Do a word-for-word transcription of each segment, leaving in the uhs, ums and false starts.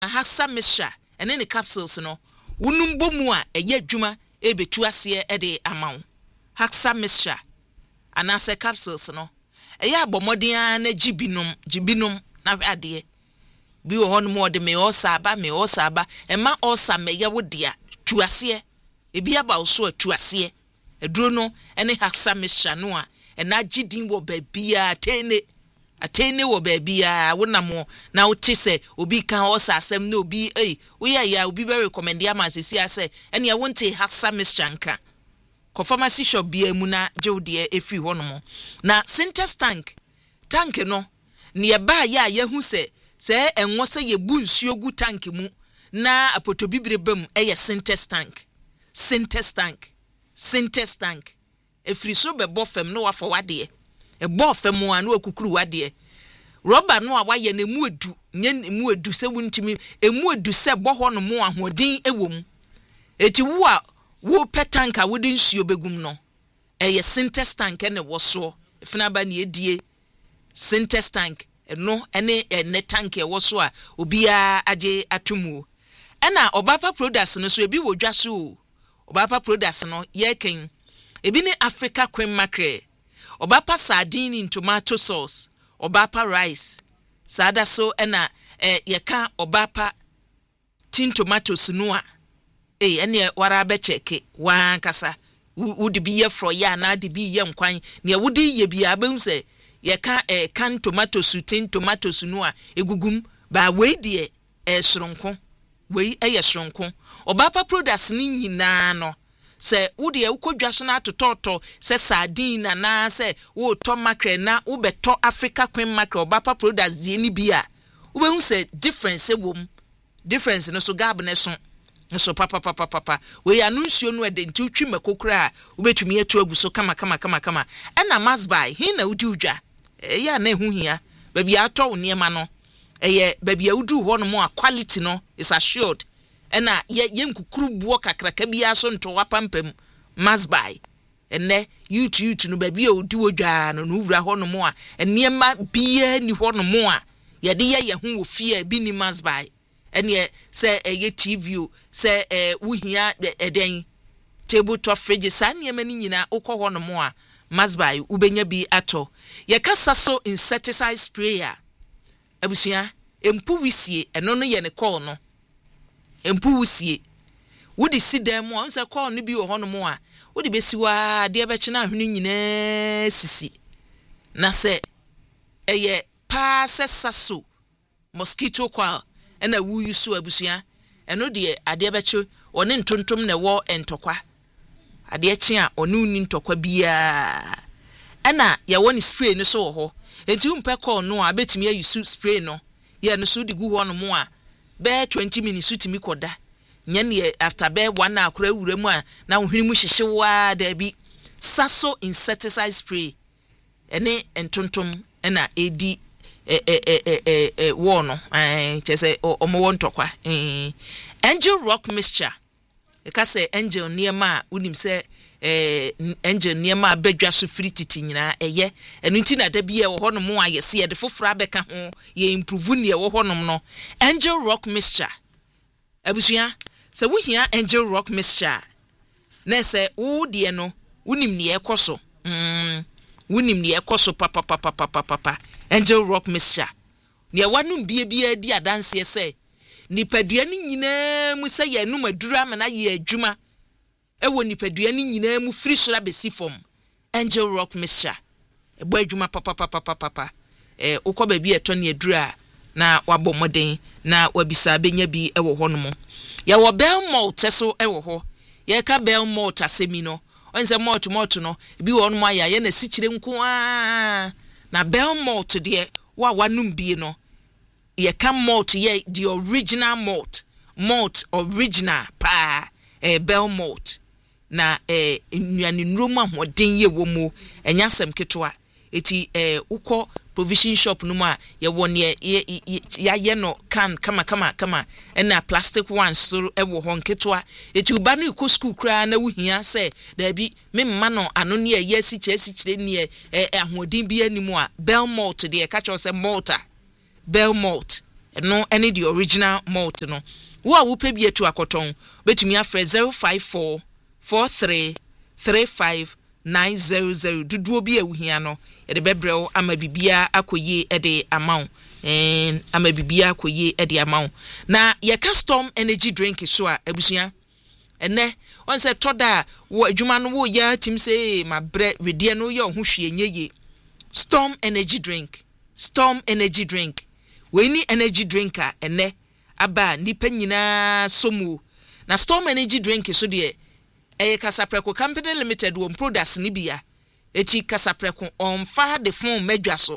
hasa mixture ene ne capsules no wonum bomu a eye adwuma e betu ase e de amawo hasa mixture anase capsules no eye abomodin na gibinom gibinom na ade bi wo hon mo de me osaba me osaba e ma osa me ye wodia tu ase e bi aba so tu ase eduro no ene hasa mixture no a e na gidin wo ba bia atene atene wo ba bia wonamo na wote se obi kan osa asem na obi eh we ya ya obi be recommend ya masisi ase ene ya wonte hasa mixture nka ko pharmacy shop bia mu na jewde efi honomo na Sintex tank tank no ne ye ba ya ya hu se se enwo se ye bu nsuo gu tank mu na apotobibire bam eye Sintex tank Sintex tank Sintex tank efri so be bo fam no wafa wade e bo fam a no akukuru wade rubber no a waye na mu edu nye mu edu se wuntimi emu edu se bo ho no mu ahodin ewom eti wo a wo petanka wodi nsuo begum no eye Sintex tank ene wo so efina ba ne edie Sintex tank no ene ene tank e wo so a obia age atumu ena Obapa products no so ebi wo dwa so Obapa products no yeken ebi ni Africa cream mackerel Obapa sardine in tomato sauce Obapa rice sada so ena eh, yeka Obapa tin tomatoes noa eh ene wara be cheke wan kasa wudi bi ye fro ya na de bi ye nkwan ne wudi ye bi abemse yeka eh, can tomatoes tin tomatoes noa egugum ba we de eh, sronko we eye sronko Obapa products ni nyina no se wode ukodwa so na atototo se sardine na na se wo to mackerel na wo beto Africa cream mackerel Obapa products die ni bia wo be hu se difference wom difference no so gab ne so so papa papa papa we anu nsuo no ede nti utwi makokura wo betumi etu agu so kama kama kama kama ena masbai hin na udi udwa e ya na ehu hia ba bia ato wo niema no eye ba bia udu ho no mo quality no is assured ena ye yenkukuru buo kakraka bia so nto wapampam masbai enne yutu yutu no ba bia odi wodwa no no wura ho no mo a eniema bia ni ho no mo a ye de ye ye hu wo fie bi ni masbai ene se eye T V se eh wuhia eden table top fridge sa niema ni nyina ukọ ho no mo a masbai ubenya bi ato ye kasa so insecticide sprayer abusia empu wisie eno no ye ne call no empu wisie wodi sidem mo nse call no bi wo ho no mo a wodi besiwa de be kina hwene nyina sisi na se eye pa se saso mosquito coil ena wu yusu abusia eno de ade beche one ntontom na wo entokwa ade eche a one uni ntokwa bia ena ye woni spray no so ho enti umpe call no a betimi ayusu spray no ye no so di gu ho no mo a be twenty minutes utimi koda nya ne after be one akura wura mu a na hwene mu hyehyewa da bi saso insecticide spray ene ntontom ena edi eh eh eh eh eh wo no eh chese omo won tokwa eh Angel Rock mixture e ka se angel niema unim se eh angel niema badwa so frititi nyina eye enu nti na da bia wo hono mo ayese ye de fofora beka ho ye improve ne wo hono no Angel Rock mixture abusia se wo hia Angel Rock mixture na se wo de no unim ne ekoso mm wunim ne ekoso papa papa papa papa Angel Rock mixture ne wanum bie bie di adanse se nipadua ni nyina mu se ye num adura ma na ye adwuma ewo nipadua ni nyina mu free sura besi form Angel Rock mixture e bo adwuma papa papa papa papa eh ukoba bi eto ne adura na wabɔ moden na wabisa benya bi ewo ho no mo ya wo bell malt so ewo ho ye ka bell malt asemi no onse malt malt no bi wo no ma ya ye na sikyire nko a na bell malt de wa wanum bi no ye ka malt ye the original malt malt original pa eh bell malt na eh nnuane nroma hoden ye wo mu enyasem ketwa eti eh ukọ provision shop no ma ye won ye ya ye no can kama kama kama na plastic ones so e wo hon ketwa eti uba no ko school kra na wuhia se da bi me mma no ano ne ye si che si kire ne eh ahodin bi animu a bell malt de ka cho se malta bell malt no any the original malt no wo a wo pɛ bi etu akoton betumi afrɛ zero five four four three three five nine zero zero duduo bi ewuhia no ye de bebrɛw ama bibia akoye e de amount en ama bibia akoye e de amount na ye custom energy drink so a abusua ene on se toda wo adwuma no wo ya tim se ma bre redie no ye ho hwe nyeye Storm energy drink Storm energy drink we ni energy drinker ene aba nipa nyina somu na Storm energy drink so de eh Kasapreko Company Limited won products ni bia eti Kasapreko on fa de fon medwa so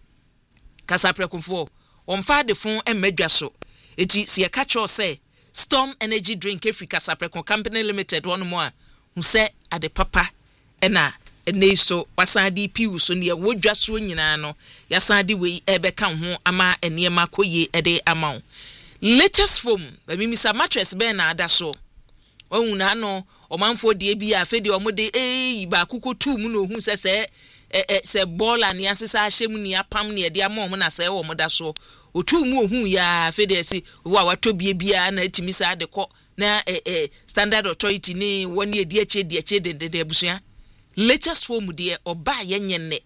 Kasapreko fo on fa de fon e medwa so eti se ye ka cho say Storm energy drink efi Kasapreko Company Limited won mo a hu se ade papa ena ene so wasadi piu so ne wodwa so nyina no yasadi we ebeka ho ama eniema koye ede amount latest foam ba mimisa mattress be na ada so ohuna no omanfo de bia afede omode eh ba kuko tu mu no hu se se eh se bola ne asesa ahyem ne apam ne de ama om na se wo moda so otu mu ohun ya afede si wa watobie bia na atimi sa de ko na eh eh standard authority ni woni edi eche di eche de de abusua latest foam de oba yenye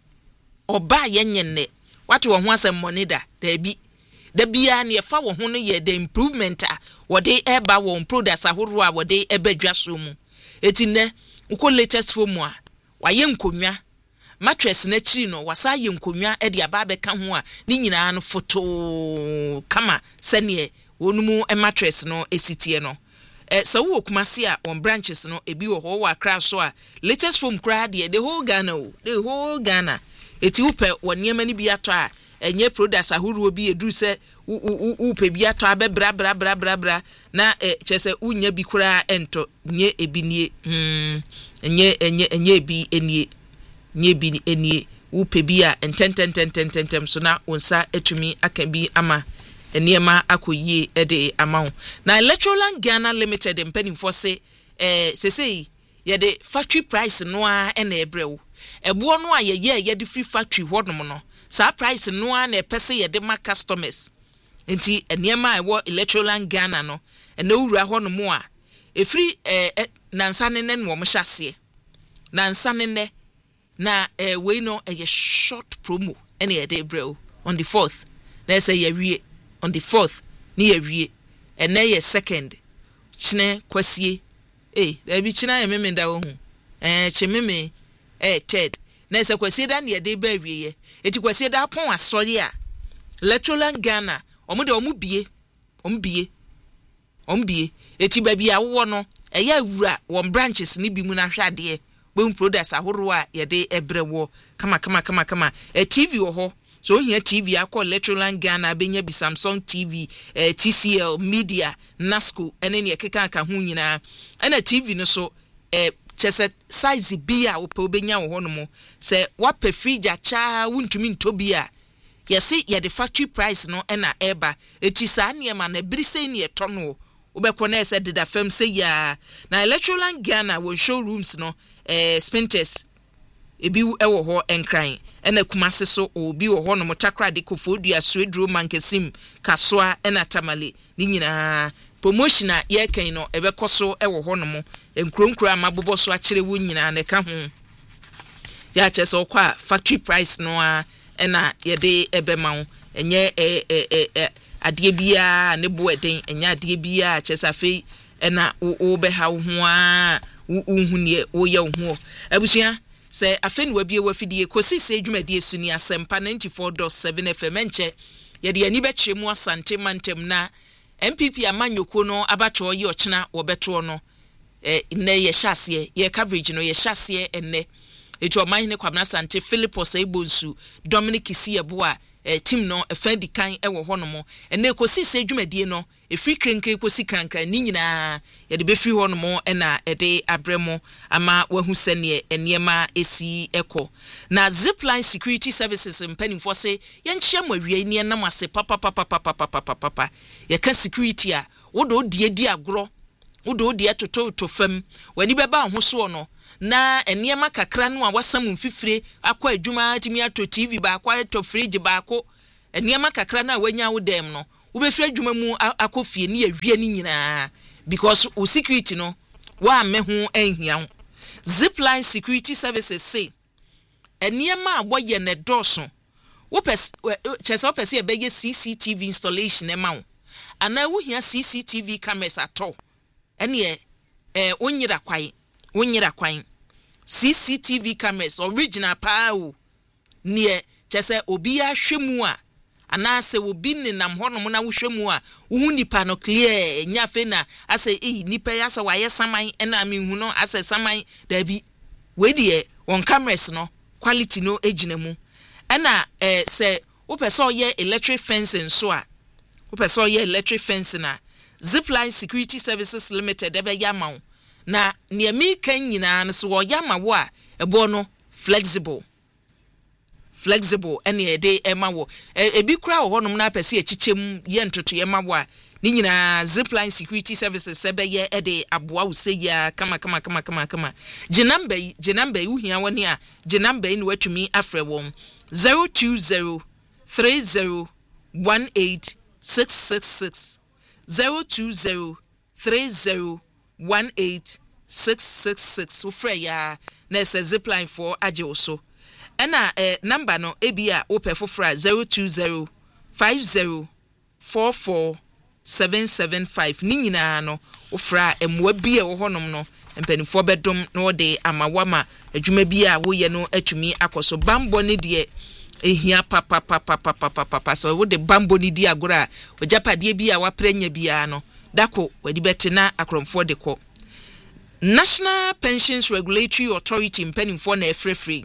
oba yenye watu wo ho asem monida da bi da bia ne fa wo ho no ye the improvement a wo de eba wo products ahoro a wo de ebadwa so mu eti ne uko latest foam a waye nkonwa mattress na chiri no wasa ye nkonwa e de aba be ka ho a ni nyina no foto kama sane wonumu e mattress no esitie no eh so wo kumase a on branches no ebi wo ho wa kra so a latest foam kra de the whole Ghana o the whole Ghana eti upe woniema ni bi ato a enye products ahuru bi eduru se upe bi ato abebra bra bra bra bra na eh chese unya bi kura ento nye ebi nie mm enye enye enye bi enie nye bi enie upe bi a ententententententем so na onsa etumi aka bi ama eniema akoyie ede amount na Electroland Ghana Limited mpanimfo se eh sesei ye de factory price no a na ebrewo ebo no a ye ye ye de free factory hodom no sa price no a na epese ye de ma customers enti eniema ewo Electroland Ghana no ena owura honom a efri eh nansa ne ne no mo hyase nansa ne ne na eh we no a short promo ena ye de ebrewo on the fourth na say ye wie on the fourth ni awie ene ye second chine kwasie eh da bi china ye memenda wo hu eh chememe eh third na se kwasie da ne de ba awie ye eti kwasie da pon asori a Electroland Ghana omu de omu bie omu bie omu bie eti ba bia wo no eya awura won branches ni bi mu na hwade be products ahoro a ye de ebrewo kama kama kama kama eh T V wo ho so here T V akọ Electroland Ghana benya bi Samsung T V eh, T C L Media Nasco ene ne keka aka ho nyina ena T V no so eh chese size bi a ope obenya wo hono mo se wape fridge acha wuntumi ntobi a yesi ye the factory price no ena eba eti sa ne ma na brise ne eto no obekọ na ese dida fam se ya na Electroland Ghana wo showrooms no eh Spinters ebi ewo ho enkran ena kumase so obi wo ho no motakra de kofodua swedro mankesim kasoa ena tamale ni nyina promotion a ye kan no ebekoso ewo ho no mo enkronkro amabobo so akire wo nyina ne ka ho ya chese okwa factory price no a ena ye de ebema wo enye e e adie bia ne bo eden enye adie bia chese afei ena wo be ha ho a wo hunie wo ye ho abusua se afeni wa bie wafidie kosi se dwumadie suni asempa ninety-four point seven F M enche ye de ani be kyeremu asante mantem na M P P amanyoko no abacho ye ochena wo beto no eh ne ye hyase ye coverage no ye hyase enne eto omahine kwabna asante Philipos Ebonsu Dominic Isiebo a eh, team no efandi kan ewo honomo enne kosi se dwumadie no efri krenkre kosi krankran ni nyina ye de be fri honomo ena ede abremo ama wahu sene eniema esi eko na Zipline Security Services mpanimfo se ye nchia mawie ni enam ase papa papa papa papa papa ye ka security a wodo die di agro wodo die toto to fam wani beba ho so no na eniema kakra no a wasam mfifire akwa adwuma timi ato T V ba akwa to fridge ba ko eniema kakra na wanya wo dem no wo be fira dwuma mu akofie ne yahwie ni nyina because o security no wa me ho anhia. Zipline Security Services say eniema aboye ne doso wo pes chese wo pese e bege C C T V installation e ma wo ana wo hia C C T V cameras ato ene eh onyira kwan onyira kwan C C T V cameras original pa o ne chese obi a hwemu a ana se obi ne nam honom na wo hwemu a wo hu nipa no clear nya fe na ase eh nipa ya se waye saman na me hu no ase saman da bi we de won cameras no quality no ejina mu ana eh se wo pese oye electric fencing so a wo pese oye electric fencing na Zipline Security Services Limited ebe yama na ne mi kan nyina no so wo yama wo a ebo no flexible flexible ene ede ema wo ebi kura wo honom na pese echichim ye ntoto ema wo a ni nyina Zipline Security Services ebe ye ede aboa wo se ya kama kama kama kama kama jinamba jinamba wu hia woni a jinamba ni watumi afre won zero two zero three zero one eight six six six zero two zero three zero one eight six six six ufre ya na se Zipline for aje wo so ena eh number no ebia ope fofra zero two zero five zero four four seven seven five ni nyina no ofra emwa bia wo honom no empanifo bedom na ode amawama adwuma bia wo ye no atumi akoso bambo ne de ehia papa papa papa papa so wo de bambo ni di agora ojapade bia wa prenya bia no dako wadi betena akromfo de ko National Pensions Regulatory Authority mpanifo na efrefre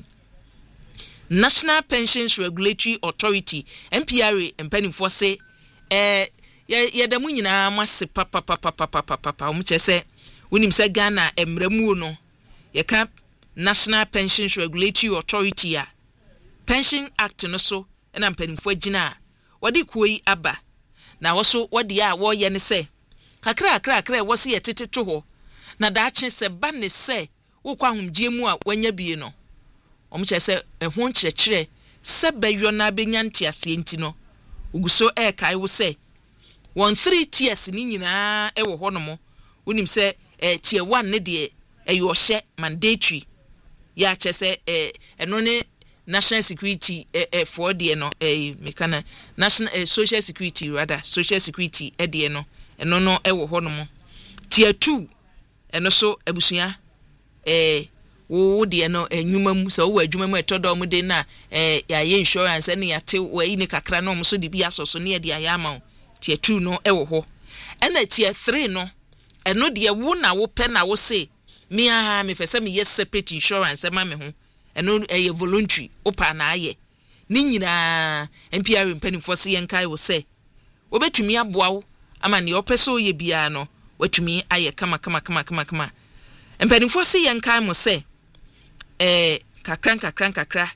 National Pensions Regulatory Authority N P R A mpanifo se eh ye da mu nyina mase papa papa papa papa um chese wonim se Ghana emramu no ye ka National Pensions Regulatory Authority a Pension Act no so na mpanifo agina wodi kuoi aba na woso wodi a wo ye ne se kakra kakra kakra wo se ye teteto ho na da ache se ba ne se wo kwa humgie mu a wanya bie no om chese ehun kyerɛkyerɛ se beyo na benyanti ase enti no uguso e kai wo se one three tiers ni nyina e wo hono wonim se eh, tier one ne de e yo hye mandatory ya chese eh, eno ne national security eh, eh, for de no eh, mekana national eh, social security rather social security e de no eno no e wo hono tier two eno so abusua eh wo de no enwuma mu so wo adwuma mu etodo mu de na eh ya ye insurance ne ya te wo yi ne kakra no mo so de bi asoso ne de ya ama tier two no e wo ho ena tier three no eno de wo na wo pe na wo se me a me fese me yes separate insurance ma me ho eno e voluntary opa na aye ni nyina N P R mpanimfo se yen kai wo se wo betumi aboa wo ama ne opeso ye bia no watumi aye kama kama kama kama kama mpanimfo se yen kai mo se eh kakran kakran kakra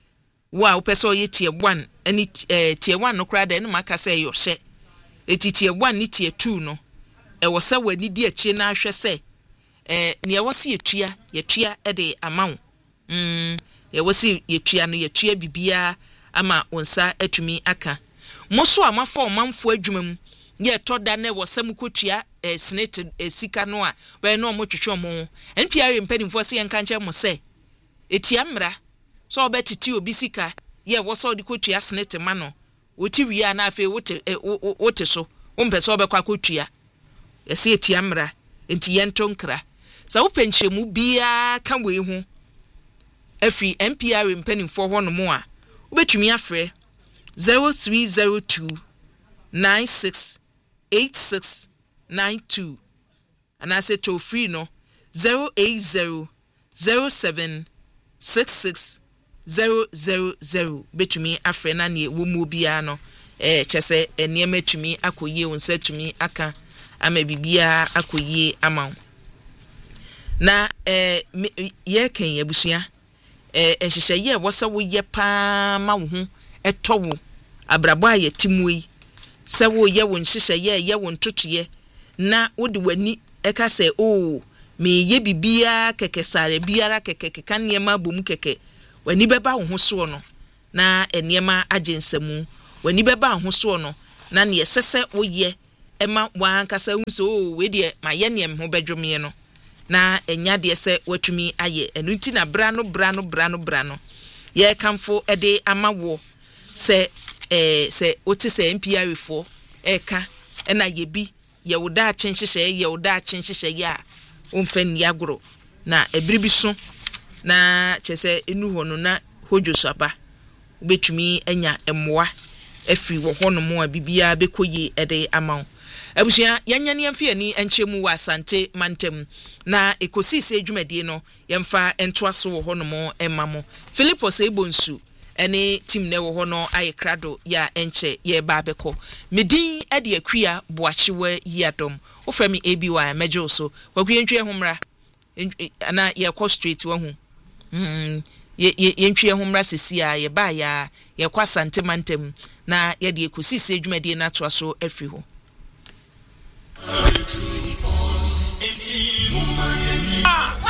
wa opeso ye tier one ani eh, tier one no kra de no maka se yo hye eti tier one ni tier two no e wo se wani di achi na ahwe se eh ne wo se yetua yetua e de amawo mm ye wo se yetua no yetua bibia ama onsa atumi aka moso amafa omamfo adwuma mu ye toda na wo sam kotua eh, senate eh, sika no a be no mo twetwe mo N P R mpanimfo se yen kanche mo se etia mra so obetiti obi sika ye wo so de kotua senate ma no woti wi na afa wote wote so umpe so obekwa kotua ye se etia mra enti ye ntonkra sa wo penchemu bia kan we hu afi N P R mpanimfo ho no mo a obetumi afre zero three zero two nine six eight six nine two and I say toll free no zero eight zero zero seven six six zero zero zero betumi afre na ne wo mu bia no eh chese eniema tumi akoye wonsa tumi aka ama bibia akoye ama na eh ye kan yabusua eh ehihye ye wosa wo ye pa ma wo hu etowo abrabo aye timui se wo ye won hihye ye ye won totoye na wo de wani eka se o me ye bibia keke sare biara keke keka niema bom keke wani beba wo ho so no na eniema agensamu wani beba ho so no na ne sese woye ema wankasa unso we de ma ye ne ho bedwome no na enya de se watumi aye enu nti na bra no bra no bra no bra no ye kamfo ede amawo se eh se oti se M P R fo eka ena ye bi ye woda chenhyehyɛ ye woda chenhyehyɛ ya omfa ni agoro na ebiribi so na chese enu ho no na hojo saba obetumi anya emmoa afiri wo ho no mo a bibia bekoyi ede amawo abusia yanya ne amfi ani enkyemu wa asante mantem na ekosi se adwumadie no yemfa entoaso wo ho no mo emamo Philipos Ebonsu ene team ne wo ho no ayekrado ya enche ye ba beko medin ade akua boachewa yiadom wo frami A B Y mejo so wakuyentwe homra ana ye ko straight wa hu mm ye yentwe homra sesia ye ba ya ye kwa asante mantem na ye de ekosi se adwumadie na toaso afri ho. Ah!